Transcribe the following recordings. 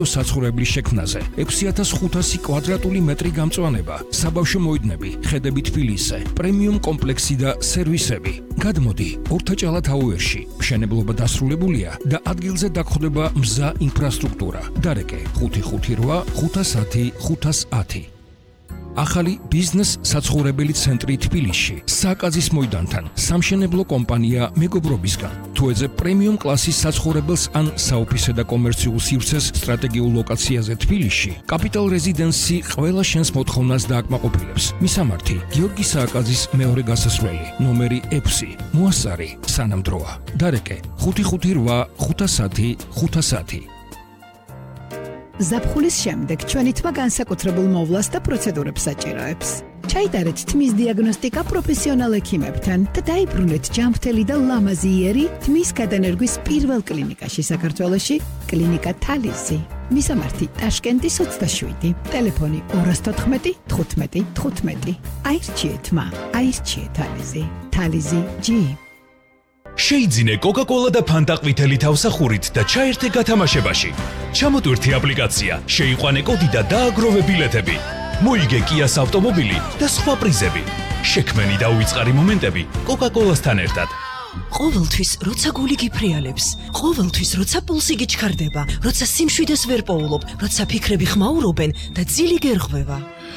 საცხოვრებლის შექმნაზე 6500 კვადრატული მეტრი გამწვანება, საბავშვო მოედნები, ხედები თბილისზე, პრემიუმ კომპლექსი და სერვისები. გადმოდი ორთაჭალა თაუერში. მშენებლობა დასრულებულია და ადგილზე დაგხვდება მზა ინფრასტრუქტურა. დარეკე 558 510 510. ახალი ბიზნეს საცხოვრებელი ცენტრი თბილისში, სააკაძის მოედანთან, სამშენებლო კომპანია მეგობრობისგან. თუ ეძებ პრემიუმ კლასის საცხოვრებელს ან საოფისე და კომერციულ სივრცეს სტრატეგიულ ლოკაციაზე თბილისში, კაპიტალ რეზიდენსი ყველა შენს მოთხოვნას დააკმაყოფილებს. მისამართი: გიორგი სააკაძის მეორე გასასვლელი, ნომერი 6, მოასწარი, სანამ დროა. დარეკე 558 510 510. ზაფხულის შემდეგ ჩვენი თმა განსაკუთრებულ მოვლას და პროცედურებს საჭიროებს. ჩაიტარეთ თმის დიაგნოსტიკა პროფესიონალ ექიმებთან და დაიბრუნეთ ჯანმრთელი და ლამაზი იერი თმის გადანერგვის პირველ კლინიკაში საქართველოში, კლინიკა თალიზი. მისამართი: ტაშკენტის 27, ტელეფონი 214 15 15. აირჩიე თმა, აირჩიე თალიზი. თალიზი G. შეიძინე კოკა-კოლა და ფანტა ყვითელი თავსახურით და ჩაერთე გათამაშებაში. ჩამოტვირთი აპლიკაცია, შეიყვანე კოდი და დააგროვე ბილეთები. მოიგე კიას ავტომობილი და სხვა პრიზები. შექმენი და უიწყარი მომენტები კოკა-კოლასთან ერთად. ყოველთვის როცა გული გიფრიალებს, ყოველთვის როცა პულსი გიჩქარდება, როცა სიმშვიდეს ვერ პოულობ, როცა ფიქრები ხმაურობენ და ძილი გერღვევა.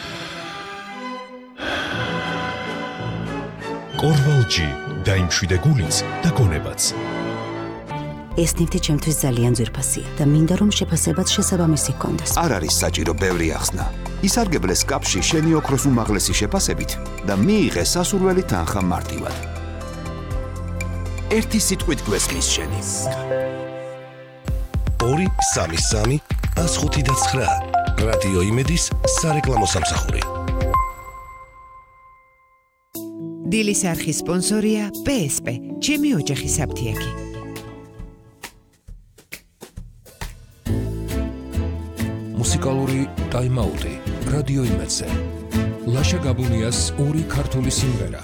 კორვალჯი დაიმშვიდე გულიც და გონებაც. ეს ნივთი ჩემთვის ძალიან ძვირფასია და მინდა რომ შეფასებაც შესაბამისი ჰქონდეს. არ არის საჭირო ბევრი ახსნა. ისარგებლე სკაფში შენი ოქროს უმაღლესი შეფასებით და მიიღე სასურველი თანხა მარტივად. ერთი სიტყვით გვესმის შენი. 2 3 3 105 რადიო იმედის სარეკლამო სამსახური. დილის არხის სპონსორია PSP, ჩემი ოჯახის აფთიაქი. მუსიკალური ტაიმაუტი რადიო იმედზე. ლაშა გაბუნიას 2 ქართული სიმღერა.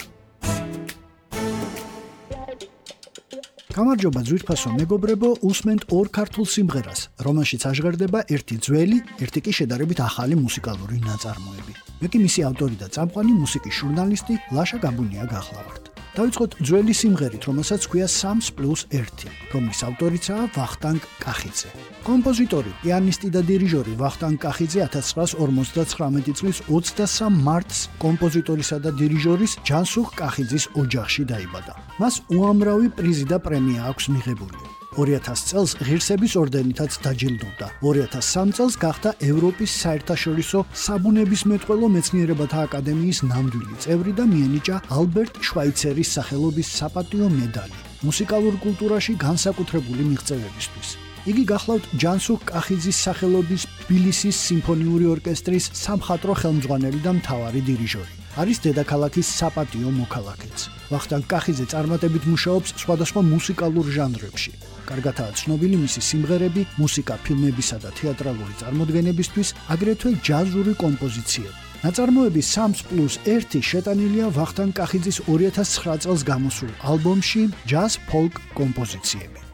გამარჯობა ძვირფასო მეგობრებო, უსმენთ 2 ქართულ სიმღერას, რომელშიც აჟღერდება ერთი ძველი, ერთი კი შედარებით ახალი მუსიკალური ნაწარმოები. მე კი მისი ავტორი და წამყვანი მუსიკის ჟურნალისტი ლაშა გაბუნია გახლავართ. დავიწყოთ ძველი სიმღერით, რომელსაც ჰქვია 3+1, რომლის ავტორიცაა ვახტანგ კახიძე. კომპოზიტორი, პიანისტი და დირიჟორი ვახტანგ კახიძე 1959 წლის 23 მარტს კომპოზიტორისა და დირიჟორის ჯანსუღ კახიძის ოჯახში დაიბადა. მას უამრავი პრიზი და პრემია აქვს მიღებული. 2000 წელს ღირსების ორდენითაც დაჯილდოვდა. 2003 წელს გახდა ევროპის საერთაშორისო საბუნებისმეტყველო მეცნიერებათა აკადემიის ნამდვილი წევრი და მიენიჭა ალბერტ შვაიცერის სახელობის საპატიო მედალი მუსიკალურ კულტურაში განსაკუთრებული მიღწევებისთვის. იგი გახლავთ ჯანსუღ კახიძის სახელობის თბილისის სიმფონიური ორკესტრის სამხატვრო ხელმძღვანელი და მთავარი დირიჟორი. არის დედაქალაქის საპატიო მოქალაქეც. ვახტანგ კახიძე წარმატებით მუშაობს სხვადასხვა მუსიკალურ ჟანრებში. კარგადაა ცნობილი მისი სიმღერები, მუსიკა ფილმებისა და თეატრალური წარმოდგენებისთვის, აგრეთვე ჯაზური კომპოზიციები. ნაწარმოების 3+1 შეტანილია ვახტანგ კახიძის 2009 წელს გამოსულ ალბომში ჯაზ ფოლკ კომპოზიციები.